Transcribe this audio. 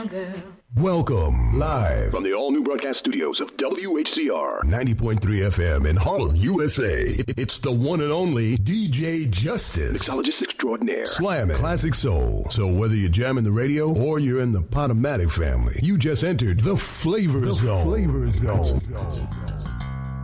Welcome live from the all-new broadcast studios of WHCR 90.3 FM in Harlem, USA. It's the one and only DJ Justice, mixologist extraordinaire, slamming classic soul. So whether you're jamming the radio or you're in the Potomatic family, you just entered the Flavor Zone.